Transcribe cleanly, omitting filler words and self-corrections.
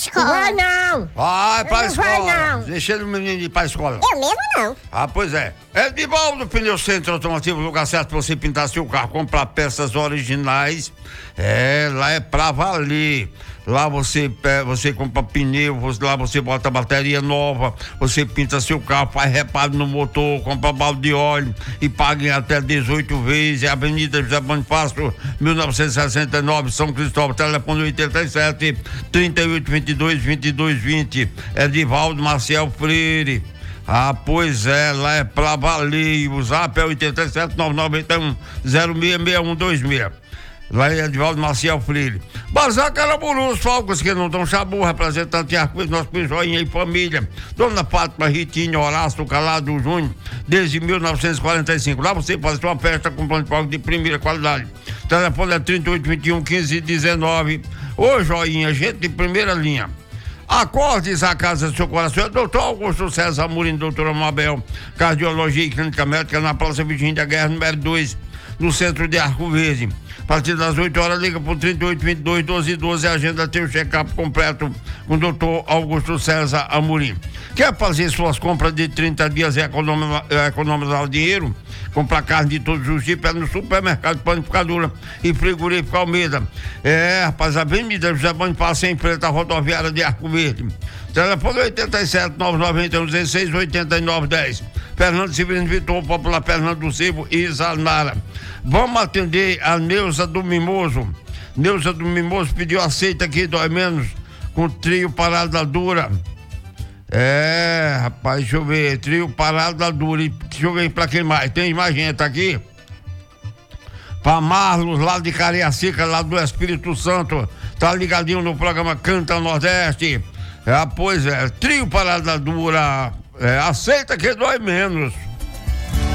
escola. Vai não. Vai pra Não vai, escola. não. Deixa o menino ir pra escola. Eu mesmo não. Ah, pois é. Edivaldo Pneu Centro Automotivo, lugar certo pra você pintar seu carro, comprar peças originais. Lá é pra valer. Lá você compra pneu, lá você bota bateria nova, você pinta seu carro, faz reparo no motor, compra balde de óleo e paga em até 18 vezes. É Avenida José Bonifácio, 1969, São Cristóvão, telefone 87 3822 2220. Edivaldo Marcial Freire. Ah, pois é, lá é pra valer. O zap é 87 991 066126. Lá é Edivaldo Marcial Freire. Bazar Caraburu, os fogos que não dão chabu, representante de Arco-Íris, nosso Joinha e família. Dona Fátima, Ritinha, Horácio, Calado, Júnior, desde 1945. Lá você faz uma festa com plano de fogo de primeira qualidade. O telefone é 3821 1519. Ô Joinha, gente de primeira linha. Acordes a casa do seu coração. Doutor Augusto César Amorim, doutora Mabel, Cardiologia e Clínica Médica, na Praça Virgínia da Guerra, número 2, no centro de Arco Verde. A partir das 8 horas, liga por 3822-1212 e agenda tem o check-up completo com o doutor Augusto César Amorim. Quer fazer suas compras de 30 dias e economizar dinheiro? Comprar carne de todos os tipos é no supermercado Panificadora e Frigorífico Almeida. Rapaz, Avenida José Bonifácio, em frente à rodoviária de Arco Verde. Telefone 87 991 16 89 10. Fernando Severino Vitor, Popular Fernando do Silvo e Zanara. Vamos atender a Neuza do Mimoso. Neuza do Mimoso pediu aceita aqui, dói menos, com trio Parada Dura. Rapaz, deixa eu ver, trio Parada Dura. E deixa eu ver pra quem mais. Tem mais gente aqui? Pra Marlos, lá de Cariacica, lá do Espírito Santo. Tá ligadinho no programa Canta Nordeste. Pois é, trio Parada Dura. Aceita que dói menos.